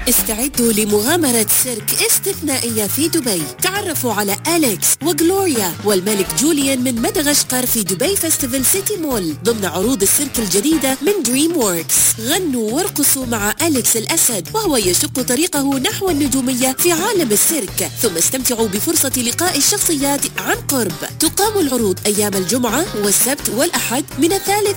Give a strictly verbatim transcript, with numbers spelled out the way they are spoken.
استعدوا لمغامرة سيرك استثنائية في دبي. تعرفوا على أليكس وغلوريا والملك جوليان من مدغشقر في دبي فيستيفال سيتي مول ضمن عروض السيرك الجديدة من دريم ووركس. غنوا وارقصوا مع أليكس الأسد وهو يشق طريقه نحو النجومية في عالم السيرك، ثم استمتعوا بفرصة لقاء الشخصيات عن قرب. تقام العروض أيام الجمعة والسبت والأحد من الثالث